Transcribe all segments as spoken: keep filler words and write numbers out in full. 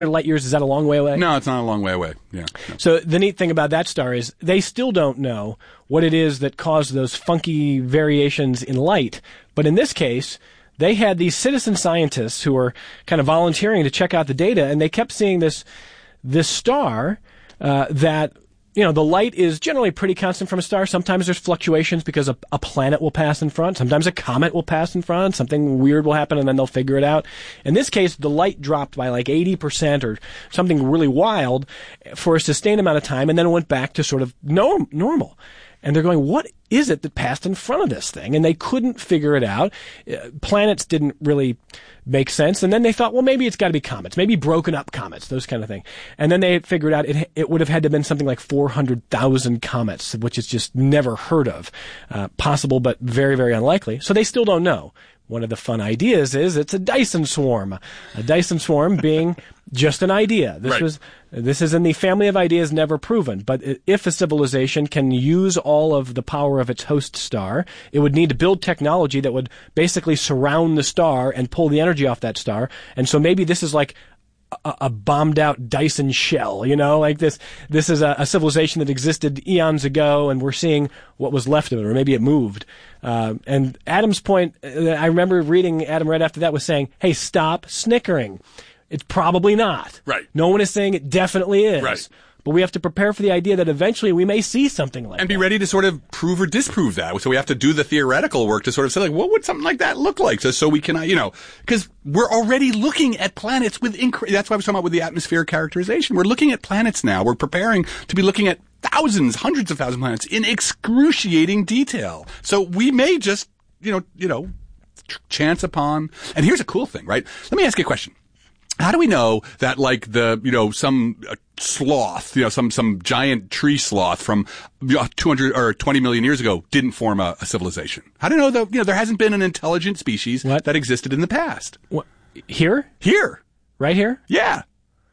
light years, is that a long way away? No, it's not a long way away. Yeah. No. So the neat thing about that star is they still don't know what it is that caused those funky variations in light. But in this case, they had these citizen scientists who were kind of volunteering to check out the data, and they kept seeing this this star uh, that, you know, the light is generally pretty constant from a star. Sometimes there's fluctuations because a, a planet will pass in front. Sometimes a comet will pass in front. Something weird will happen, and then they'll figure it out. In this case, the light dropped by like eighty percent or something really wild for a sustained amount of time, and then it went back to sort of norm- normal. And they're going, what is it that passed in front of this thing? And they couldn't figure it out. Uh, planets didn't really make sense. And then they thought, well, maybe it's got to be comets, maybe broken up comets, those kind of thing. And then they figured out it it would have had to have been something like four hundred thousand comets, which is just never heard of. Uh, possible, but very, very unlikely. So they still don't know. One of the fun ideas is it's a Dyson swarm. A Dyson swarm being just an idea. This right. was this is in the family of ideas never proven. But if a civilization can use all of the power of its host star, it would need to build technology that would basically surround the star and pull the energy off that star. And so maybe this is like a, a bombed out Dyson shell, you know, like this, this is a, a civilization that existed eons ago, and we're seeing what was left of it, or maybe it moved. Uh, and Adam's point, I remember reading Adam right after that was saying, hey, stop snickering. It's probably not. Right. No one is saying it definitely is. Right. But we have to prepare for the idea that eventually we may see something like that. And be ready to sort of prove or disprove that. So we have to do the theoretical work to sort of say, like, what would something like that look like? So, so we can, you know, because we're already looking at planets with, inc- that's why we're talking about with the atmospheric characterization. We're looking at planets now. We're preparing to be looking at thousands, hundreds of thousands of planets in excruciating detail. So we may just, you know, you know, chance upon, and here's a cool thing, right? Let me ask you a question. How do we know that, like, the, you know, some uh, sloth, you know, some, some giant tree sloth from uh, two hundred or twenty million years ago didn't form a, a civilization? How do you know that, you know, there hasn't been an intelligent species what? that existed in the past? What? Here? Here. Right here? Yeah.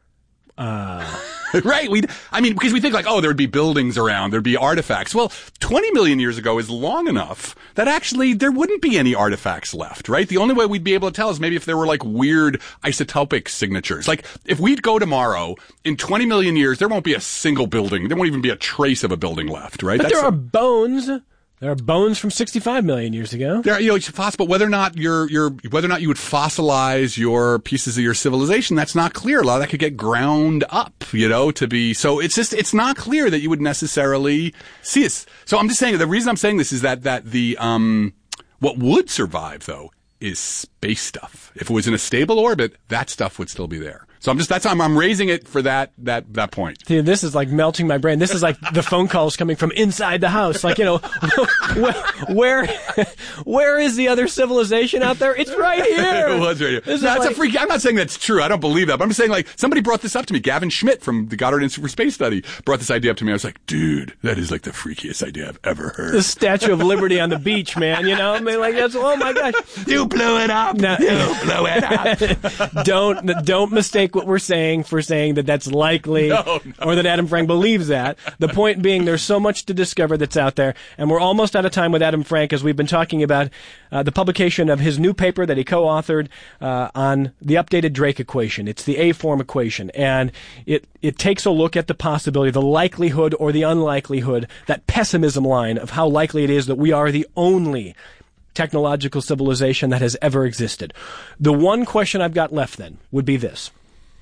Uh... Right. We, I mean, because we think like, oh, there would be buildings around, there'd be artifacts. Well, twenty million years ago is long enough that actually there wouldn't be any artifacts left, right? The only way we'd be able to tell is maybe if there were like weird isotopic signatures. Like if we'd go tomorrow, in twenty million years, there won't be a single building. There won't even be a trace of a building left, right? But That's there are a, bones. There are bones from sixty-five million years ago. There, you know, it's possible. Whether or not you're, you're, whether or not you would fossilize your pieces of your civilization, that's not clear. A lot of that could get ground up, you know, to be. So it's just, it's not clear that you would necessarily see this. So I'm just saying, the reason I'm saying this is that that the um, what would survive though is space stuff. If it was in a stable orbit, that stuff would still be there. So I'm just, that's, I'm, I'm raising it for that, that, that point. Dude, this is like melting my brain. This is like the phone calls coming from inside the house. Like, you know, where, where, where is the other civilization out there? It's right here. It was right here. This That's like, a freak. I'm not saying that's true. I don't believe that. But I'm just saying, like, somebody brought this up to me. Gavin Schmidt from the Goddard Institute for Space Study brought this idea up to me. I was like, dude, that is like the freakiest idea I've ever heard. The Statue of Liberty on the beach, man. You know, I mean, like, that's, oh my gosh. You blew it up. No. You blew it up. don't, don't mistake what we're saying for saying that that's likely no, no. or that Adam Frank believes that. The point being there's so much to discover that's out there, and we're almost out of time with Adam Frank as we've been talking about uh, the publication of his new paper that he co-authored uh, on the updated Drake equation. It's the A-form equation, and it, it takes a look at the possibility, the likelihood or the unlikelihood, that pessimism line of how likely it is that we are the only technological civilization that has ever existed. The one question I've got left then would be this.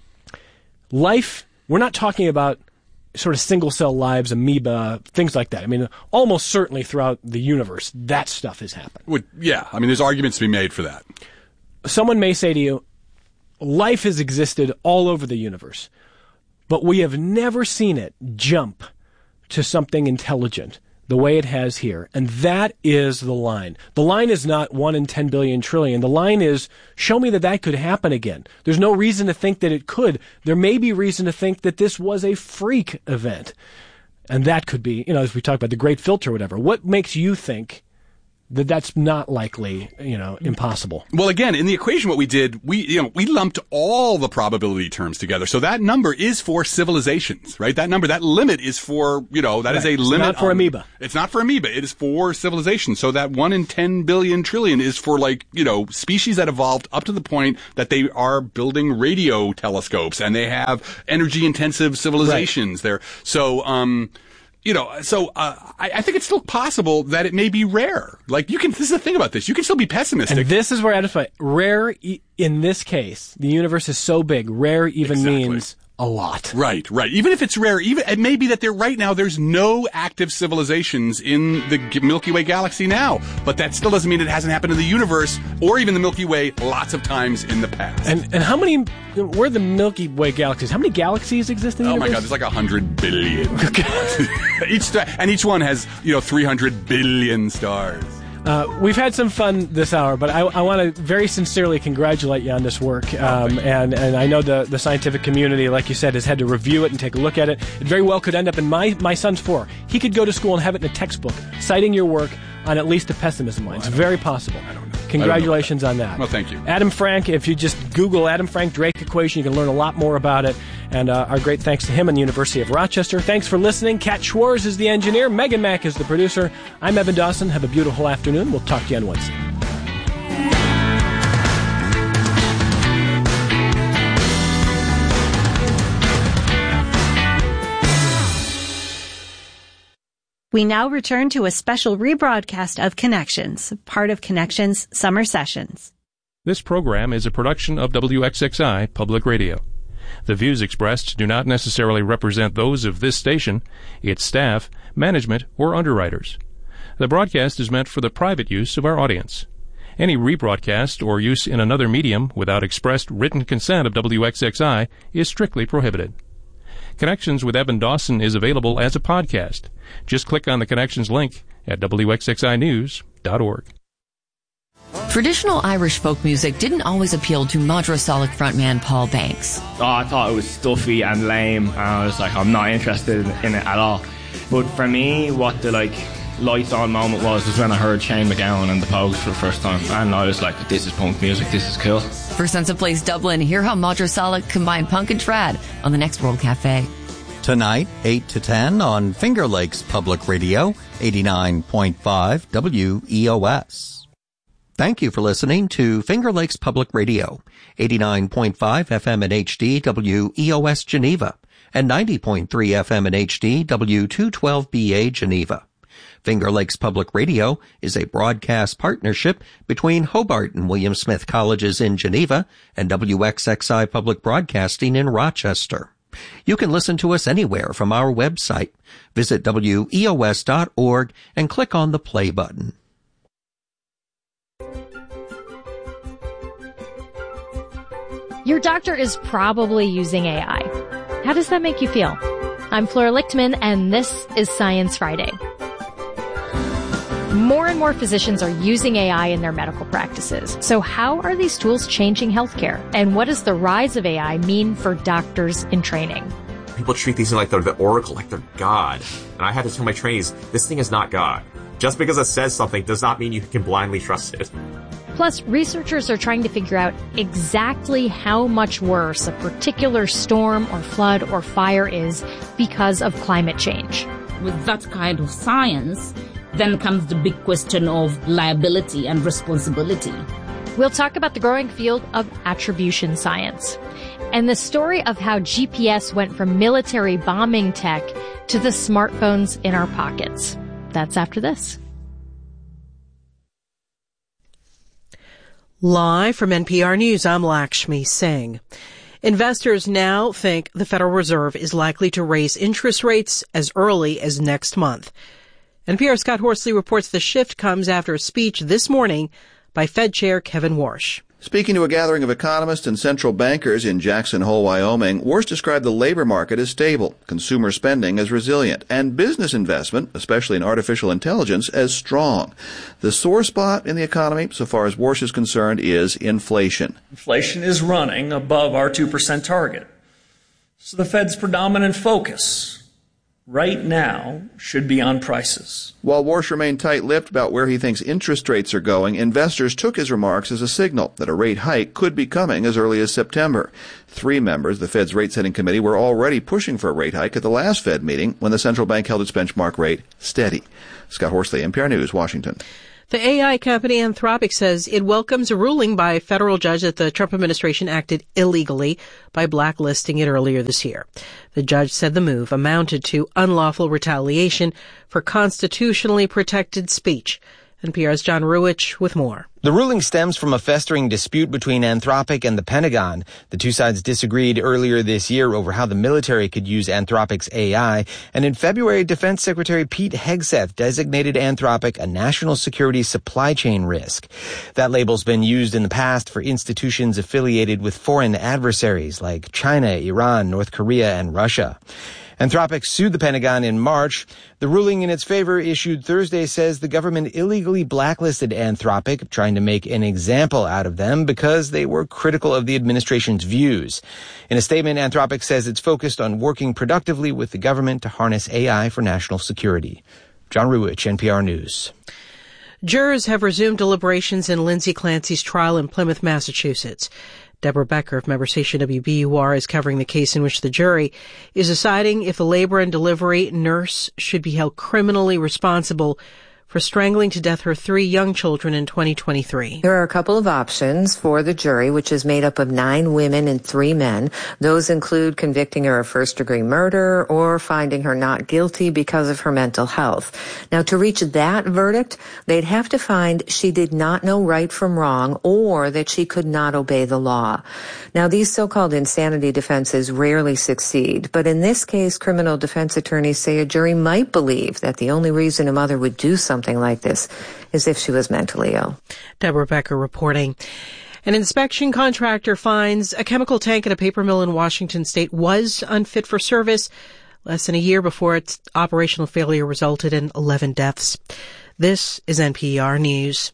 Life, we're not talking about sort of single-cell lives, amoeba, things like that. I mean, almost certainly throughout the universe, that stuff has happened. Would, yeah, I mean, there's arguments to be made for that. Someone may say to you, life has existed all over the universe, but we have never seen it jump to something intelligent the way it has here. And that is the line. The line is not one in ten billion trillion. The line is, show me that that could happen again. There's no reason to think that it could. There may be reason to think that this was a freak event. And that could be, you know, as we talk about the Great Filter or whatever. What makes you think that that's not likely, you know, impossible. Well, again, in the equation, what we did, we, you know, we lumped all the probability terms together. So that number is for civilizations, right? That number, that limit is for, you know, that right. is a it's limit. It's not for on, amoeba. It's not for amoeba. It is for civilizations. So that one in ten billion trillion is for, like, you know, species that evolved up to the point that they are building radio telescopes and they have energy intensive civilizations. Right. There. So, um, You know, so uh, I, I think it's still possible that it may be rare. Like, you can, this is the thing about this, you can still be pessimistic. And this is where I just find, rare, in this case, the universe is so big, rare even exactly. means a lot. Right, right. Even if it's rare, even it may be that there right now there's no active civilizations in the Milky Way galaxy now, but that still doesn't mean it hasn't happened in the universe or even the Milky Way lots of times in the past. And and how many? We're the Milky Way galaxies. How many galaxies exist in the oh universe? Oh my God, there's like a hundred billion. each star, and each one has you know three hundred billion stars. Uh, we've had some fun this hour, but I, I want to very sincerely congratulate you on this work. Um, and, and I know the, the scientific community, like you said, has had to review it and take a look at it. It very well could end up in my, my son's four. He could go to school and have it in a textbook, citing your work on at least the pessimism line. It's very possible. I don't know. Congratulations on that. Well, thank you. Adam Frank, if you just Google Adam Frank Drake equation, you can learn a lot more about it. And uh, our great thanks to him and the University of Rochester. Thanks for listening. Kat Schwarz is the engineer. Megan Mack is the producer. I'm Evan Dawson. Have a beautiful afternoon. We'll talk to you on Wednesday. We now return to a special rebroadcast of Connections, part of Connections Summer Sessions. This program is a production of W X X I Public Radio. The views expressed do not necessarily represent those of this station, its staff, management, or underwriters. The broadcast is meant for the private use of our audience. Any rebroadcast or use in another medium without expressed written consent of W X X I is strictly prohibited. Connections with Evan Dawson is available as a podcast. Just click on the Connections link at W X X I news dot org. Traditional Irish folk music didn't always appeal to Madrasalic frontman Paul Banks. Oh, I thought it was stuffy and lame, and I was like, I'm not interested in it at all. But for me, what the like lights on moment was was when I heard Shane MacGowan and the Pogues for the first time, and I was like, this is punk music, this is cool. For Sense of Place Dublin, hear how Madrasalic combined punk and trad on the next World Cafe. Tonight, eight to ten on Finger Lakes Public Radio, eighty-nine point five W E O S. Thank you for listening to Finger Lakes Public Radio, eighty-nine point five F M in H D W E O S Geneva, and ninety point three F M in H D W two twelve B A Geneva. Finger Lakes Public Radio is a broadcast partnership between Hobart and William Smith Colleges in Geneva and W X X I Public Broadcasting in Rochester. You can listen to us anywhere from our website. Visit W E O S dot org and click on the play button. Your doctor is probably using A I. How does that make you feel? I'm Flora Lichtman, and this is Science Friday. More and more physicians are using A I in their medical practices. So how are these tools changing healthcare? And what does the rise of A I mean for doctors in training? People treat these things like they're the oracle, like they're God. And I had to tell my trainees, this thing is not God. Just because it says something does not mean you can blindly trust it. Plus, researchers are trying to figure out exactly how much worse a particular storm or flood or fire is because of climate change. With that kind of science, then comes the big question of liability and responsibility. We'll talk about the growing field of attribution science and the story of how G P S went from military bombing tech to the smartphones in our pockets. That's after this. Live from N P R News, I'm Lakshmi Singh. Investors now think the Federal Reserve is likely to raise interest rates as early as next month. N P R's Scott Horsley reports the shift comes after a speech this morning by Fed Chair Kevin Warsh. Speaking to a gathering of economists and central bankers in Jackson Hole, Wyoming, Warsh described the labor market as stable, consumer spending as resilient, and business investment, especially in artificial intelligence, as strong. The sore spot in the economy, so far as Warsh is concerned, is inflation. Inflation is running above our two percent target. So the Fed's predominant focus right now should be on prices. While Warsh remained tight-lipped about where he thinks interest rates are going, investors took his remarks as a signal that a rate hike could be coming as early as September. Three members of the Fed's rate-setting committee were already pushing for a rate hike at the last Fed meeting when the central bank held its benchmark rate steady. Scott Horsley, N P R News, Washington. The A I company Anthropic says it welcomes a ruling by a federal judge that the Trump administration acted illegally by blacklisting it earlier this year. The judge said the move amounted to unlawful retaliation for constitutionally protected speech. N P R's John Ruwitch with more. The ruling stems from a festering dispute between Anthropic and the Pentagon. The two sides disagreed earlier this year over how the military could use Anthropic's A I, and in February, Defense Secretary Pete Hegseth designated Anthropic a national security supply chain risk. That label's been used in the past for institutions affiliated with foreign adversaries like China, Iran, North Korea, and Russia. Anthropic sued the Pentagon in March. The ruling in its favor issued Thursday says the government illegally blacklisted Anthropic, trying to make an example out of them because they were critical of the administration's views. In a statement, Anthropic says it's focused on working productively with the government to harness A I for national security. John Ruwitch, N P R News. Jurors have resumed deliberations in Lindsay Clancy's trial in Plymouth, Massachusetts. Deborah Becker of member station W B U R is covering the case in which the jury is deciding if the labor and delivery nurse should be held criminally responsible for strangling to death her three young children in twenty twenty-three. There are a couple of options for the jury, which is made up of nine women and three men. Those include convicting her of first-degree murder or finding her not guilty because of her mental health. Now, to reach that verdict, they'd have to find she did not know right from wrong or that she could not obey the law. Now, these so-called insanity defenses rarely succeed, but in this case, criminal defense attorneys say a jury might believe that the only reason a mother would do something Something like this is if she was mentally ill. Deborah Becker reporting. An inspection contractor finds a chemical tank at a paper mill in Washington state was unfit for service less than a year before its operational failure resulted in eleven deaths. This is N P R News.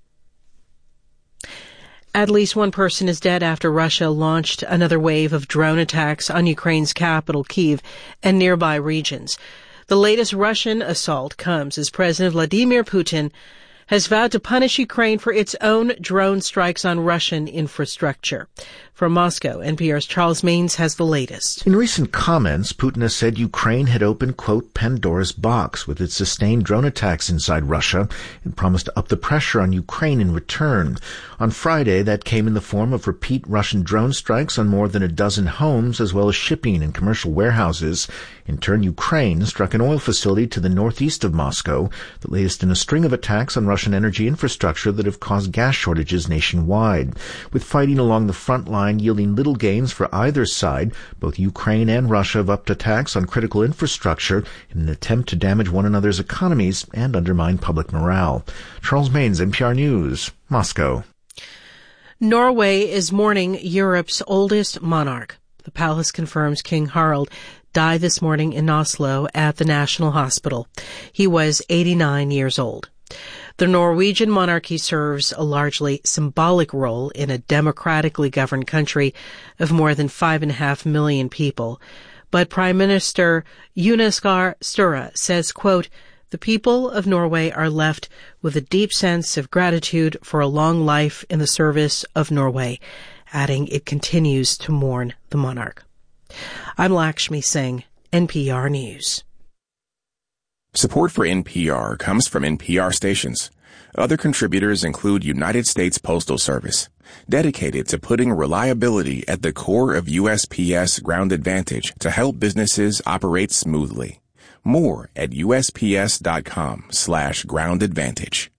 At least one person is dead after Russia launched another wave of drone attacks on Ukraine's capital, Kyiv, and nearby regions. The latest Russian assault comes as President Vladimir Putin has vowed to punish Ukraine for its own drone strikes on Russian infrastructure. From Moscow, N P R's Charles Maines has the latest. In recent comments, Putin has said Ukraine had opened, quote, Pandora's box with its sustained drone attacks inside Russia and promised to up the pressure on Ukraine in return. On Friday, that came in the form of repeat Russian drone strikes on more than a dozen homes as well as shipping and commercial warehouses. In turn, Ukraine struck an oil facility to the northeast of Moscow, the latest in a string of attacks on Russian energy infrastructure that have caused gas shortages nationwide. With fighting along the front line yielding little gains for either side, both Ukraine and Russia have upped attacks on critical infrastructure in an attempt to damage one another's economies and undermine public morale. Charles Maines, N P R News, Moscow. Norway is mourning Europe's oldest monarch. The palace confirms King Harald died this morning in Oslo at the National Hospital. He was eighty-nine years old. The Norwegian monarchy serves a largely symbolic role in a democratically governed country of more than five and a half million people. But Prime Minister Jonas Gahr Støre says, quote, the people of Norway are left with a deep sense of gratitude for a long life in the service of Norway, adding it continues to mourn the monarch. I'm Lakshmi Singh, N P R News. Support for N P R comes from N P R stations. Other contributors include United States Postal Service, dedicated to putting reliability at the core of U S P S Ground Advantage to help businesses operate smoothly. More at U S P S dot com slash ground advantage.